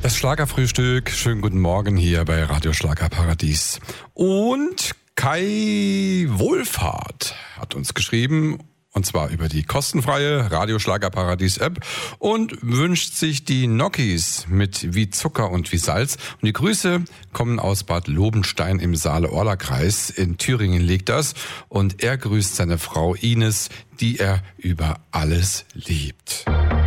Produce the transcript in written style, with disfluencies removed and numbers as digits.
Das Schlagerfrühstück, schönen guten Morgen hier bei Radio Schlagerparadies. Und Kai Wohlfahrt hat uns geschrieben, und zwar über die kostenfreie Radio Schlagerparadies App, und wünscht sich die Gnocchis mit wie Zucker und wie Salz. Und die Grüße kommen aus Bad Lobenstein im Saale-Orla-Kreis. In Thüringen liegt das. Und er grüßt seine Frau Ines, die er über alles liebt.